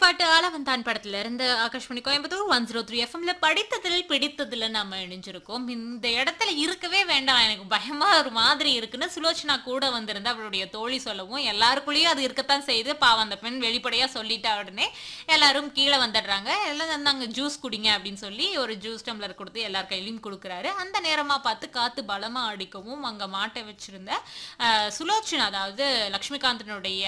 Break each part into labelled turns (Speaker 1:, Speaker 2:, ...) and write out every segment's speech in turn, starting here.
Speaker 1: பாட்டு ஆளவந்தான் படத்துல இருந்து ஆகாஷ்வாணி கோயம்புத்தூர் 103 எஃப்எம்ல படித்ததில் பிடித்ததுல நம்ம இணைஞ்சிருக்கோம். இந்த இடத்துல இருக்கவே வேண்டாம், எனக்கு பயமா ஒரு மாதிரி இருக்குன்னு சுலோச்சனா கூட வந்திருந்தா அவளுடைய தோழி சொல்லவும், எல்லாருக்குள்ளேயும் அது இருக்கத்தான் செய்யுது. பாவம் அந்த பெண் வெளிப்படையா சொல்லிட்டா உடனே எல்லாரும் கீழே வந்துடுறாங்க. எல்லாம் வந்தாங்க ஜூஸ் குடிங்க அப்படின்னு சொல்லி ஒரு ஜூஸ் டம்ளர் கொடுத்து எல்லார் கையிலையும் கொடுக்குறாரு. அந்த நேரமா பார்த்து காத்து பலமா அடிக்கவும் அங்க மாட்ட வச்சிருந்த சுலோச்சனா, அதாவது லக்ஷ்மிகாந்தனுடைய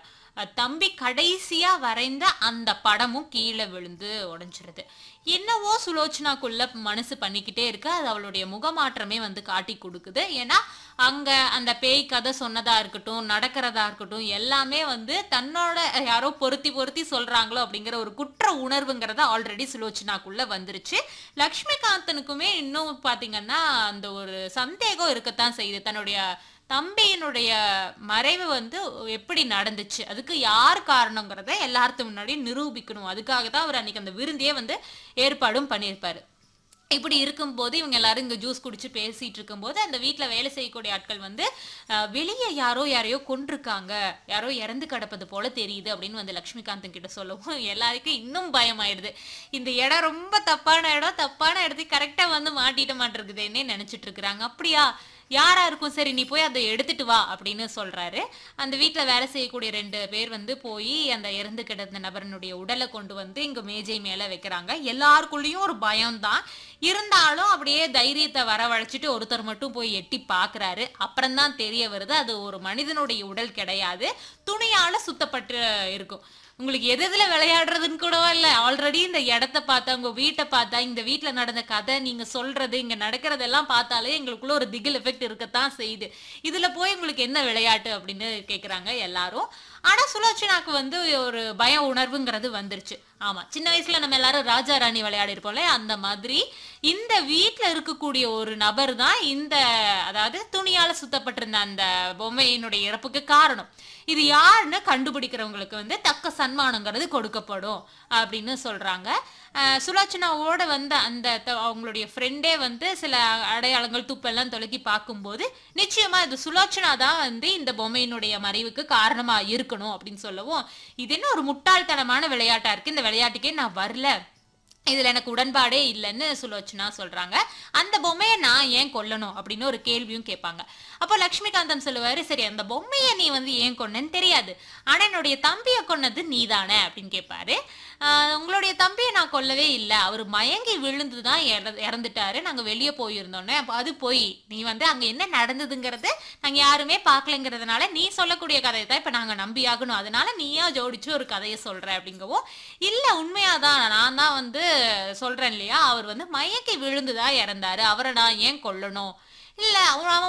Speaker 1: தம்பி கடைசியா வரைந்த அந்த படமும் கீழே விழுந்து உடைஞ்சிருது. என்னவோ சுலோச்சனாக்குள்ள மனசு பண்ணிக்கிட்டே இருக்கு. அது அவளுடைய முகமாற்றமே வந்து காட்டி கொடுக்குது. ஏன்னா அங்க அந்த பேய் கதை சொன்னதா இருக்கட்டும், நடக்கிறதா இருக்கட்டும், எல்லாமே வந்து தன்னோட யாரோ பொருத்தி பொருத்தி சொல்றாங்களோ அப்படிங்கிற ஒரு குற்ற உணர்வுங்கிறத ஆல்ரெடி சுலோச்சனாக்குள்ள வந்துருச்சு. லக்ஷ்மிகாந்தனுக்குமே இன்னும் பாத்தீங்கன்னா அந்த ஒரு சந்தேகம் இருக்கத்தான் செய்யுது. தன்னுடைய தம்பியினுடைய மறைவு வந்து எப்படி நடந்துச்சு, அதுக்கு யார் காரணங்கிறத எல்லாத்துக்கும் முன்னாடி நிரூபிக்கணும். அதுக்காக தான் அவர் அன்னைக்கு அந்த விருந்தையே வந்து ஏற்பாடும் பண்ணியிருப்பாரு. இப்படி இருக்கும்போது இவங்க எல்லாரும் இங்க ஜூஸ் குடிச்சு பேசிட்டு இருக்கும்போது அந்த வீட்டுல வேலை செய்யக்கூடிய ஆட்கள் வந்து வெளியே யாரையோ கொண்டிருக்காங்க, யாரோ இறந்து கிடப்பது போல தெரியுது அப்படின்னு வந்து லக்ஷ்மிகாந்தன் கிட்ட சொல்லவும் எல்லாருக்கும் இன்னும் பயமாயிடுது. இந்த இடம் ரொம்ப தப்பான இடம், தப்பான இடத்துக்கு கரெக்டா வந்து மாட்டிட மாட்டிருக்குதுன்னே நினைச்சிட்டு இருக்கிறாங்க. அப்படியா, யாரா இருக்கும், சரி நீ போய் அதை எடுத்துட்டு வா அப்படின்னு சொல்றாரு. அந்த வீட்டுல வேலை செய்யக்கூடிய 2 பேர் வந்து போய் அந்த இறந்து கிடந்த நபரனுடைய உடலை கொண்டு வந்து இங்க மேஜை மேல வைக்கிறாங்க. எல்லாருக்குள்ளயும் ஒரு பயம்தான் இருந்தாலும் அப்படியே தைரியத்தை வரவழைச்சிட்டு ஒருத்தர் மட்டும் போய் எட்டி பாக்குறாரு. அப்புறம்தான் தெரிய வருது அது ஒரு மனிதனுடைய உடல் கிடையாது, துணியால சுத்தப்பட்டு இருக்கும். உங்களுக்கு எதுல விளையாடுறதுன்னு கூடவா இல்ல, ஆல்ரெடி இந்த இடத்த பார்த்தா, உங்க வீட்டை பார்த்தா, இந்த வீட்டுல நடந்த கதை, நீங்க சொல்றது, இங்க நடக்கிறதெல்லாம் பார்த்தாலே எங்களுக்குள்ள ஒரு திகில் எஃபெக்ட் இருக்கத்தான் செய்யுது. இதுல போய் உங்களுக்கு என்ன விளையாட்டு அப்படின்னு கேக்குறாங்க எல்லாரும். ஆனா சுலோச்சனாக்கு வந்து ஒரு பய உணர்வுங்கிறது வந்துருச்சு. ஆமா, சின்ன வயசுல நம்ம எல்லாரும் ராஜா ராணி விளையாடி இருப்போம்ல, அந்த மாதிரி இந்த வீட்டுல இருக்கக்கூடிய ஒரு நபர் தான் இந்த, அதாவது துணியால சுத்தப்பட்டிருந்த அந்த பொம்மையினுடைய இறப்புக்கு காரணம். இது யாருன்னு கண்டுபிடிக்கிறவங்களுக்கு வந்து தக்க சன்மானங்கிறது கொடுக்கப்படும் அப்படின்னு சொல்றாங்க. சுலோச்சனாவோட வந்து அந்த அவங்களுடைய ஃப்ரெண்டே வந்து சில அடையாளங்கள் துப்பெல்லாம் தொலைக்கி பார்க்கும்போது நிச்சயமா இது சுலோச்சனா தான் வந்து இந்த பொம்மையினுடைய மறைவுக்கு காரணமா இருக்கணும் அப்படின்னு சொல்லவும், இது என்ன ஒரு முட்டாள்தனமான விளையாட்டா இருக்கு, இந்த விளையாட்டுக்கே நான் வரல, இதுல எனக்கு உடன்பாடே இல்லைன்னு சுலோச்சனா சொல்றாங்க. அந்த பொம்மையை நான் ஏன் கொல்லணும் அப்படின்னு ஒரு கேள்வியும் கேட்பாங்க. அப்போ லக்ஷ்மிகாந்தன் சொல்லுவாரு, சரி அந்த பொம்மையை நீ வந்து ஏன் கொன்னன்னு தெரியாது, ஆனா என்னுடைய தம்பியை கொன்னது நீதானே அப்படின்னு கேட்பாரு. உங்களுடைய தம்பியை நான் கொல்லவே இல்லை, அவர் மயங்கி விழுந்துதான் இறந்துட்டாரு, நாங்க வெளியே போயிருந்தோன்னே அது போய், நீ வந்து அங்க என்ன நடந்ததுங்கிறது நாங்க யாருமே பார்க்கலைங்கிறதுனால நீ சொல்லக்கூடிய கதையை தான் இப்ப நாங்க நம்பி ஆகணும், அதனால நீயா ஜோடிச்சு ஒரு கதையை சொல்ற அப்படிங்கவும், இல்ல உண்மையாதான் நான் தான் வந்து சொல்றேன் இல்லையா, அவர் வந்து மயங்கி விழுந்துதான் இறந்தாரு, அவரை நான் ஏன் கொல்லணும், இல்ல அவன்